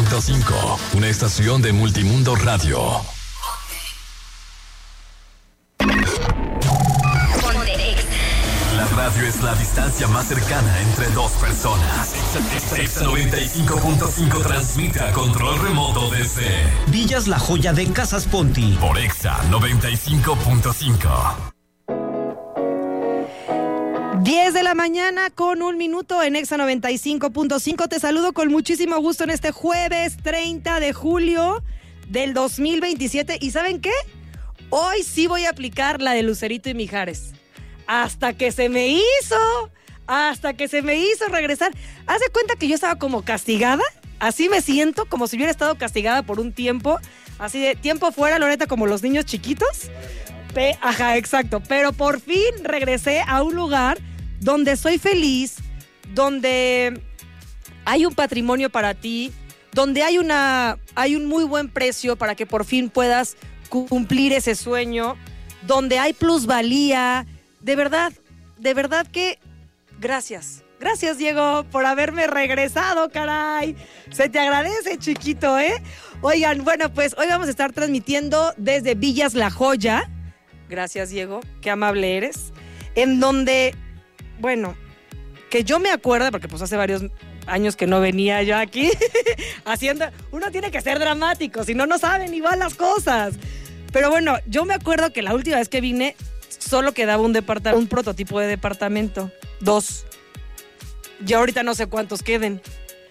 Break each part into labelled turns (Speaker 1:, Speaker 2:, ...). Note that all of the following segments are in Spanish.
Speaker 1: 95.5, una estación de Multimundo Radio. La radio es la distancia más cercana entre dos personas. Exa 95.5 transmite a control remoto desde
Speaker 2: Villas La Joya de Casas Ponti.
Speaker 1: Por Exa 95.5.
Speaker 3: 10 de la mañana con 1 minuto en Exa 95.5. Te saludo con muchísimo gusto en este jueves 30 de julio del 2027. ¿Y saben qué? Hoy sí voy a aplicar la de Lucerito y Mijares. Hasta que se me hizo regresar. Haz de cuenta que yo estaba como castigada. Así me siento, como si hubiera estado castigada por un tiempo. Así de tiempo fuera, Loreta, como los niños chiquitos. Ajá, exacto. Pero por fin regresé a un lugar donde soy feliz, donde hay un patrimonio para ti, donde hay un muy buen precio para que por fin puedas cumplir ese sueño, donde hay plusvalía. De verdad que gracias. Gracias, Diego, por haberme regresado, caray. Se te agradece, chiquito, ¿eh? Oigan, bueno, pues hoy vamos a estar transmitiendo desde Villas La Joya. Gracias, Diego, qué amable eres. En donde, bueno, que yo me acuerdo, porque pues hace varios años que no venía yo aquí, haciendo... Uno tiene que ser dramático, si no, no saben igual las cosas. Pero bueno, yo me acuerdo que la última vez que vine... Solo quedaba un prototipo de departamento. 2. Ya ahorita no sé cuántos queden.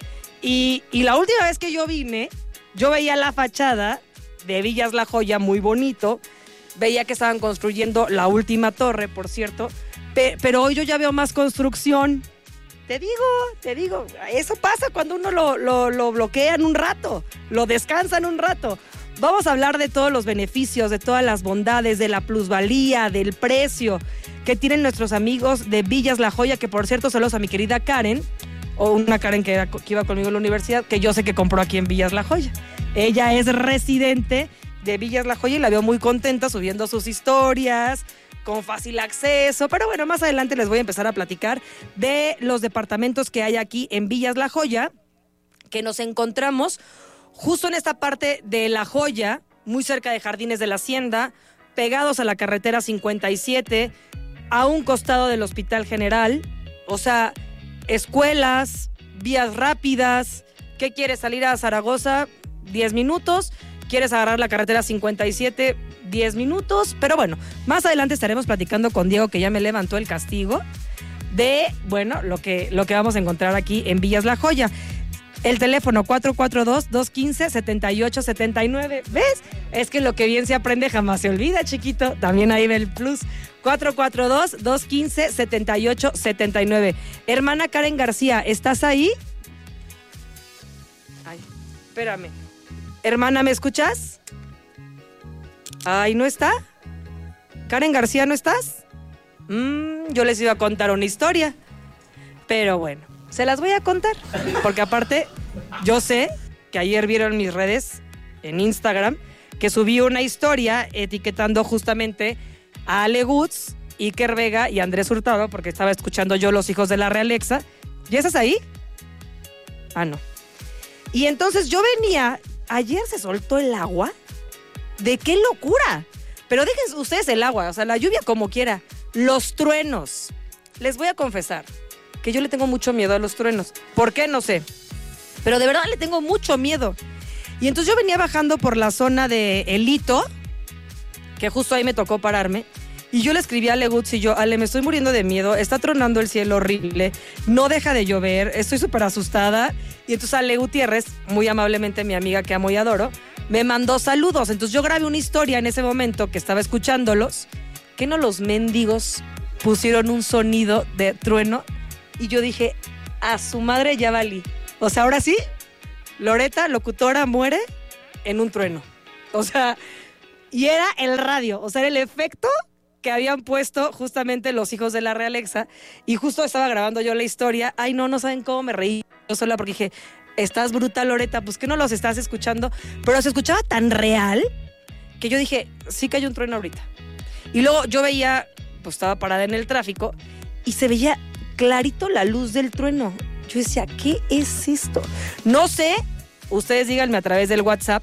Speaker 3: Y la última vez que yo vine, yo veía la fachada de Villas La Joya, muy bonito. Veía que estaban construyendo la última torre, por cierto. Pero hoy yo ya veo más construcción. Te digo, eso pasa cuando uno lo bloquean un rato, lo descansan un rato. Vamos a hablar de todos los beneficios, de todas las bondades, de la plusvalía, del precio que tienen nuestros amigos de Villas La Joya, que por cierto, saludos a mi querida Karen, o una Karen que iba conmigo a la universidad, que yo sé que compró aquí en Villas La Joya. Ella es residente de Villas La Joya y la veo muy contenta subiendo sus historias, con fácil acceso. Pero bueno, más adelante les voy a empezar a platicar de los departamentos que hay aquí en Villas La Joya, que nos encontramos justo en esta parte de La Joya, muy cerca de Jardines de la Hacienda, pegados a la carretera 57, a un costado del Hospital General. O sea, escuelas, vías rápidas. ¿Qué quieres? ¿Salir a Zaragoza? 10 minutos. ¿Quieres agarrar la carretera 57? 10 minutos. Pero bueno, más adelante estaremos platicando con Diego, que ya me levantó el castigo, de, bueno, lo que vamos a encontrar aquí en Villas La Joya. El teléfono 442-215-7879. ¿Ves? Es que lo que bien se aprende jamás se olvida, chiquito. También ahí ve el plus. 442-215-7879. Hermana Karen García, ¿estás ahí? Ay, espérame. Hermana, ¿me escuchas? Ay, ¿no está? Karen García, ¿no estás? Yo les iba a contar una historia. Pero bueno, se las voy a contar, porque aparte, yo sé que ayer vieron mis redes en Instagram, que subí una historia etiquetando justamente a Ale Goods, Iker Vega y Andrés Hurtado, porque estaba escuchando yo Los Hijos de la Realexa. ¿Ya estás ahí? Ah, no. Y entonces yo venía, ayer se soltó el agua. ¿De qué locura? Pero dejen ustedes el agua, o sea, la lluvia como quiera. Los truenos. Les voy a confesar que yo le tengo mucho miedo a los truenos. ¿Por qué? No sé. Pero de verdad le tengo mucho miedo. Y entonces yo venía bajando por la zona de Elito, que justo ahí me tocó pararme, y yo le escribí a Ale Goods y yo, Ale, me estoy muriendo de miedo, está tronando el cielo horrible, no deja de llover, estoy súper asustada. Y entonces Ale Gutiérrez, muy amablemente mi amiga que amo y adoro, me mandó saludos. Entonces yo grabé una historia en ese momento que estaba escuchándolos, que no los mendigos pusieron un sonido de trueno. Y yo dije, a su madre ya valí. O sea, ahora sí, Loreta, locutora, muere en un trueno. O sea, y era el radio, o sea, era el efecto que habían puesto justamente Los Hijos de la Realexa. Y justo estaba grabando yo la historia. Ay, no saben cómo me reí yo sola, porque dije, estás brutal, Loreta, pues que no los estás escuchando. Pero se escuchaba tan real que yo dije, sí que hay un trueno ahorita. Y luego yo veía, pues estaba parada en el tráfico y se veía clarito la luz del trueno. Yo decía, ¿qué es esto? No sé ustedes díganme a través del WhatsApp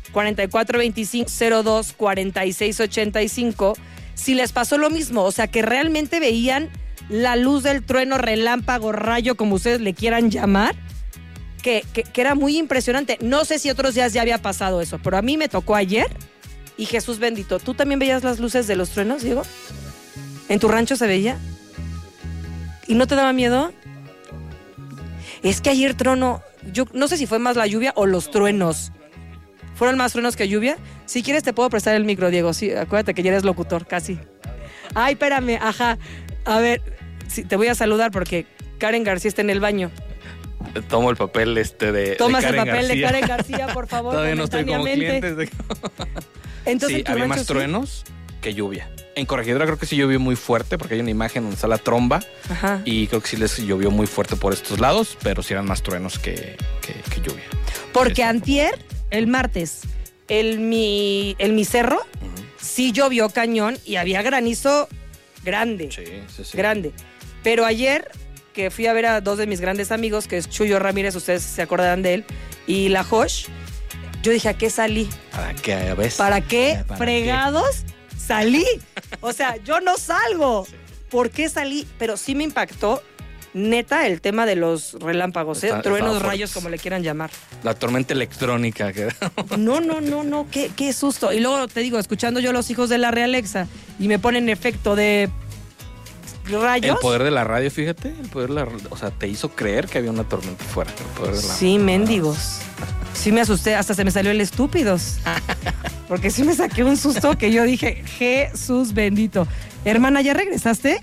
Speaker 3: 4425-02-4685 si les pasó lo mismo, o sea, que realmente veían la luz del trueno, relámpago, rayo, como ustedes le quieran llamar, que era muy impresionante. No sé si otros días ya había pasado eso, pero a mí me tocó ayer y Jesús bendito. ¿Tú también veías las luces de los truenos, Diego? ¿En tu rancho se veía? ¿Y no te daba miedo? Es que ayer trono, yo no sé si fue más la lluvia o los truenos. ¿Fueron más truenos que lluvia? Si quieres te puedo prestar el micro, Diego. Sí, acuérdate que ya eres locutor, casi. Ay, espérame, ajá. A ver, sí, te voy a saludar porque Karen García está en el baño.
Speaker 4: Tomo el papel de
Speaker 3: Tomas
Speaker 4: Karen
Speaker 3: el papel
Speaker 4: García.
Speaker 3: de Karen García, por favor.
Speaker 4: Todavía no estoy como cliente.
Speaker 3: Entonces,
Speaker 4: sí, había más truenos que lluvia. En Corregidora creo que sí llovió muy fuerte porque hay una imagen donde está la tromba. Ajá. Y creo que sí les llovió muy fuerte por estos lados, pero sí eran más truenos que lluvia.
Speaker 3: Porque antier, el martes, en mi cerro, sí llovió cañón y había granizo grande. Sí. Grande. Pero ayer, que fui a ver a dos de mis grandes amigos, que es Chuyo Ramírez, ustedes se acordarán de él, y la Josh, yo dije, ¿a qué salí?
Speaker 4: ¿Para qué? ¿Ves?
Speaker 3: ¿Para qué fregados salí? O sea, yo no salgo. Sí. ¿Por qué salí? Pero sí me impactó, neta, el tema de los relámpagos, truenos, rayos, como le quieran llamar.
Speaker 4: La tormenta electrónica.
Speaker 3: No, qué susto. Y luego te digo, escuchando yo Los Hijos de la Realexa y me ponen efecto de rayos.
Speaker 4: El poder de la radio, fíjate, o sea, te hizo creer que había una tormenta fuera. El poder de la
Speaker 3: sí, mendigos. Sí me asusté, hasta se me salió el estúpidos. Porque sí me saqué un susto que yo dije, Jesús bendito. Hermana, ¿ya regresaste?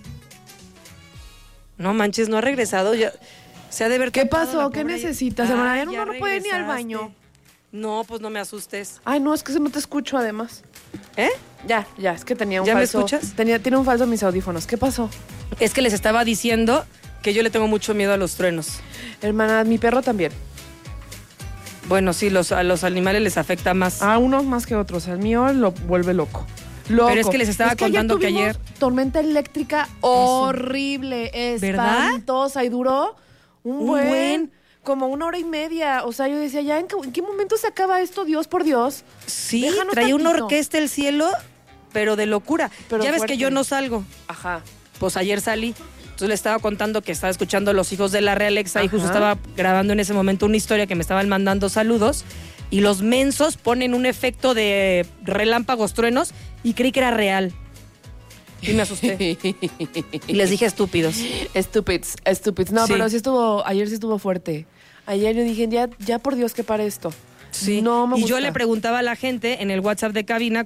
Speaker 3: No manches, no ha regresado. Ya, se ha de ver.
Speaker 5: ¿Qué pasó? ¿Qué necesitas, hermana? Ya no puede ni al baño.
Speaker 3: No, pues no me asustes.
Speaker 5: Ay, no, es que no te escucho además.
Speaker 3: ¿Eh?
Speaker 5: Ya, es que tenía un
Speaker 3: falso. ¿Ya me escuchas?
Speaker 5: Tiene un falso mis audífonos. ¿Qué pasó?
Speaker 3: Es que les estaba diciendo que yo le tengo mucho miedo a los truenos.
Speaker 5: Hermana, mi perro también.
Speaker 3: Bueno, sí, a los animales les afecta más.
Speaker 5: A unos más que otros. Al mío lo vuelve loco.
Speaker 3: Pero es que les estaba contando que ayer
Speaker 5: tormenta eléctrica horrible, espantosa, ¿verdad? Y duró un buen como 1 hora y media. O sea, yo decía, ¿ya en qué momento se acaba esto? Dios, por Dios.
Speaker 3: Sí, traía una orquesta el cielo, pero de locura. Pero ya ves que yo no salgo.
Speaker 5: Ajá.
Speaker 3: Pues ayer salí. Entonces le estaba contando que estaba escuchando Los Hijos de la Realexa y justo estaba grabando en ese momento una historia que me estaban mandando saludos. Y los mensos ponen un efecto de relámpagos, truenos, y creí que era real. Y me asusté. Y les dije estúpidos.
Speaker 5: Estúpidos. No, sí. Pero ayer sí estuvo fuerte. Ayer yo dije, ya por Dios que pare esto.
Speaker 3: Sí. No me gusta. Y yo le preguntaba a la gente en el WhatsApp de cabina,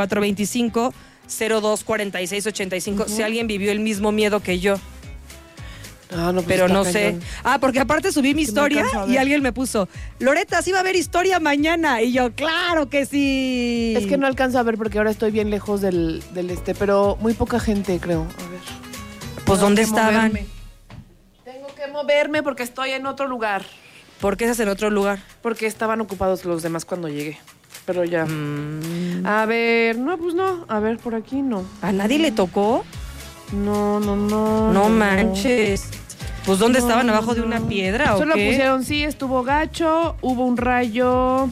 Speaker 3: 4425-024685, si alguien vivió el mismo miedo que yo.
Speaker 5: No, pues
Speaker 3: pero no sé. Porque aparte subí mi historia y alguien me puso, Loreta, sí va a haber historia mañana. Y yo, claro que sí.
Speaker 5: Es que no alcanzo a ver porque ahora estoy bien lejos del pero muy poca gente, creo. A ver.
Speaker 3: Pues ¿dónde estaban?
Speaker 5: Tengo que moverme porque estoy en otro lugar.
Speaker 3: ¿Por qué estás en otro lugar?
Speaker 5: Porque estaban ocupados los demás cuando llegué. Pero ya. A ver, no, pues no. A ver, por aquí no.
Speaker 3: ¿A nadie le tocó?
Speaker 5: No.
Speaker 3: No manches. Pues ¿dónde estaban? ¿Abajo de una piedra o qué?
Speaker 5: Solo pusieron, sí, estuvo gacho, hubo un rayo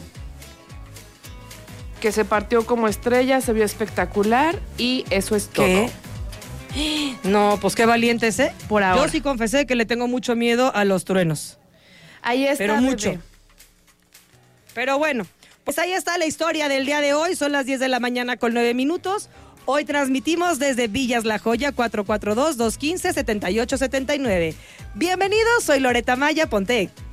Speaker 5: que se partió como estrella, se vio espectacular y eso es todo.
Speaker 3: ¿Qué? No, pues qué valientes, ¿eh?
Speaker 5: Por ahora.
Speaker 3: Yo sí confesé que le tengo mucho miedo a los truenos.
Speaker 5: Ahí está.
Speaker 3: Pero mucho. Pero bueno, pues ahí está la historia del día de hoy. Son las 10 de la mañana con 9 minutos. Hoy transmitimos desde Villas La Joya, 442-215-7879. Bienvenidos, soy Loreta Maya, Ponte.